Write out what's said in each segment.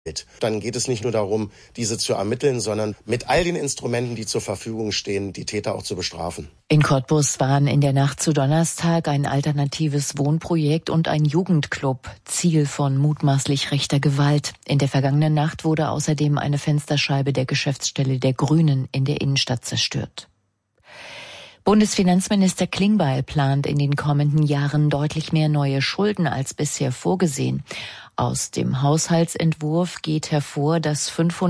Dann geht es nicht nur darum, diese zu ermitteln, sondern mit all den Instrumenten, die zur Verfügung stehen, die Täter auch zu bestrafen. In Cottbus waren in der Nacht zu Donnerstag ein alternatives Wohnprojekt und ein Jugendclub Ziel von mutmaßlich rechter Gewalt. In der vergangenen Nacht wurde außerdem eine Fensterscheibe der Geschäftsstelle der Grünen in der Innenstadt zerstört. Bundesfinanzminister Klingbeil plant in den kommenden Jahren deutlich mehr neue Schulden als bisher vorgesehen. Aus dem Haushaltsentwurf geht hervor, dass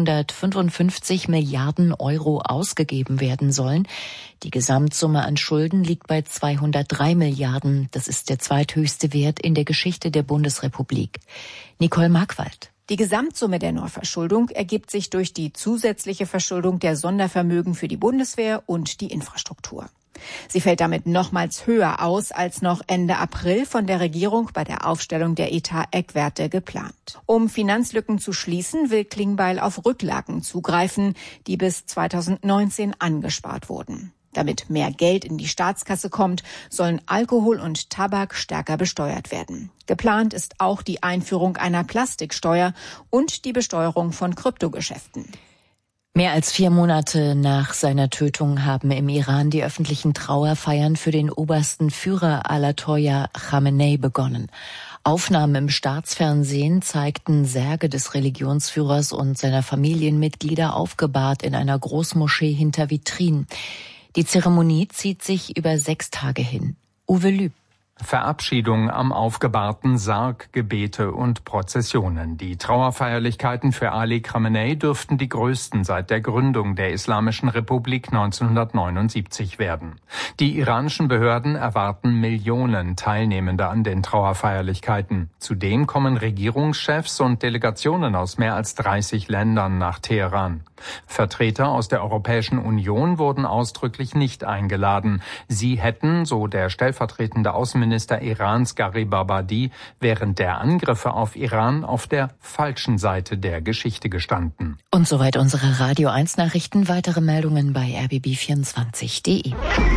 555 Milliarden Euro ausgegeben werden sollen. Die Gesamtsumme an Schulden liegt bei 203 Milliarden. Das ist der zweithöchste Wert in der Geschichte der Bundesrepublik. Nicole Markwald. Die Gesamtsumme der Neuverschuldung ergibt sich durch die zusätzliche Verschuldung der Sondervermögen für die Bundeswehr und die Infrastruktur. Sie fällt damit nochmals höher aus als noch Ende April von der Regierung bei der Aufstellung der Etat-Eckwerte geplant. Um Finanzlücken zu schließen, will Klingbeil auf Rücklagen zugreifen, die bis 2019 angespart wurden. Damit mehr Geld in die Staatskasse kommt, sollen Alkohol und Tabak stärker besteuert werden. Geplant ist auch die Einführung einer Plastiksteuer und die Besteuerung von Kryptogeschäften. Mehr als 4 Monate nach seiner Tötung haben im Iran die öffentlichen Trauerfeiern für den obersten Führer Ayatollah Khamenei begonnen. Aufnahmen im Staatsfernsehen zeigten Särge des Religionsführers und seiner Familienmitglieder aufgebahrt in einer Großmoschee hinter Vitrinen. Die Zeremonie zieht sich über 6 Tage hin. Uwe Lüb. Verabschiedung am aufgebahrten Sarg, Gebete und Prozessionen. Die Trauerfeierlichkeiten für Ali Khamenei dürften die größten seit der Gründung der Islamischen Republik 1979 werden. Die iranischen Behörden erwarten Millionen Teilnehmende an den Trauerfeierlichkeiten. Zudem kommen Regierungschefs und Delegationen aus mehr als 30 Ländern nach Teheran. Vertreter aus der Europäischen Union wurden ausdrücklich nicht eingeladen. Sie hätten, so der stellvertretende Außenminister Irans Garib Abadi, während der Angriffe auf Iran auf der falschen Seite der Geschichte gestanden. Und soweit unsere Radio 1 Nachrichten. Weitere Meldungen bei rbb24.de.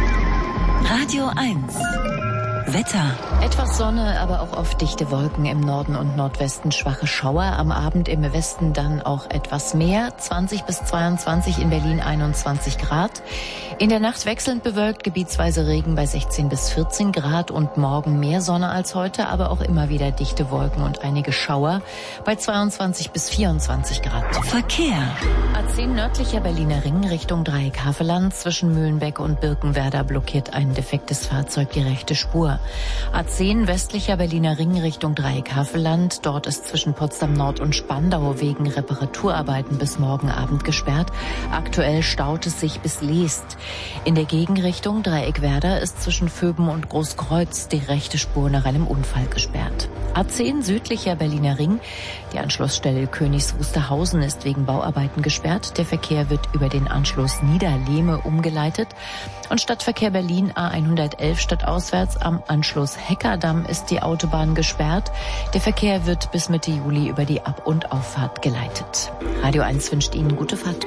Radio 1. Wetter. Etwas Sonne, aber auch oft dichte Wolken im Norden und Nordwesten, schwache Schauer. Am Abend im Westen dann auch etwas mehr. 20 bis 22 in Berlin, 21 Grad. In der Nacht wechselnd bewölkt, gebietsweise Regen bei 16 bis 14 Grad und morgen mehr Sonne als heute, aber auch immer wieder dichte Wolken und einige Schauer bei 22 bis 24 Grad. Verkehr. A10 nördlicher Berliner Ring Richtung Dreieck-Havelland. Zwischen Mühlenbeck und Birkenwerder blockiert ein defektes Fahrzeug die rechte Spur. A10 westlicher Berliner Ring Richtung Dreieck-Havelland. Dort ist zwischen Potsdam Nord und Spandau wegen Reparaturarbeiten bis morgen Abend gesperrt. Aktuell staut es sich bis Leest. In der Gegenrichtung Dreieck-Werder ist zwischen Vöben und Großkreuz die rechte Spur nach einem Unfall gesperrt. A10 südlicher Berliner Ring. Die Anschlussstelle Königs Wusterhausen ist wegen Bauarbeiten gesperrt. Der Verkehr wird über den Anschluss Niederlehme umgeleitet. Und Stadtverkehr Berlin A111 stadtauswärts am Anschluss Heckerdamm ist die Autobahn gesperrt. Der Verkehr wird bis Mitte Juli über die Ab- und Auffahrt geleitet. Radio 1 wünscht Ihnen gute Fahrt.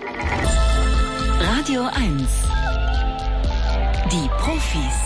Radio 1. Die Profis.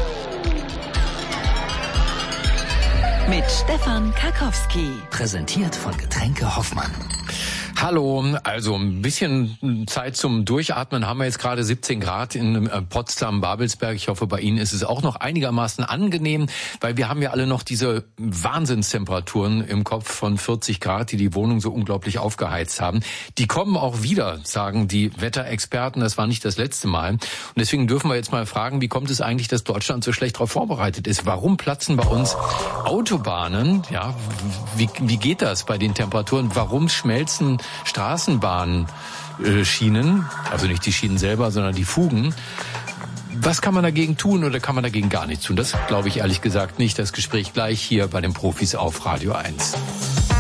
Mit Stefan Karkowski. Präsentiert von Getränke Hoffmann. Hallo, also ein bisschen Zeit zum Durchatmen haben wir jetzt gerade. 17 Grad in Potsdam, Babelsberg. Ich hoffe, bei Ihnen ist es auch noch einigermaßen angenehm, weil wir haben ja alle noch diese Wahnsinnstemperaturen im Kopf von 40 Grad, die Wohnung so unglaublich aufgeheizt haben. Die kommen auch wieder, sagen die Wetterexperten. Das war nicht das letzte Mal. Und deswegen dürfen wir jetzt mal fragen, wie kommt es eigentlich, dass Deutschland so schlecht darauf vorbereitet ist? Warum platzen bei uns Autobahnen? Ja, wie geht das bei den Temperaturen? Warum schmelzen Straßenbahnschienen, also nicht die Schienen selber, sondern die Fugen? Was kann man dagegen tun oder kann man dagegen gar nichts tun? Das glaube ich ehrlich gesagt nicht. Das Gespräch gleich hier bei den Profis auf Radio 1.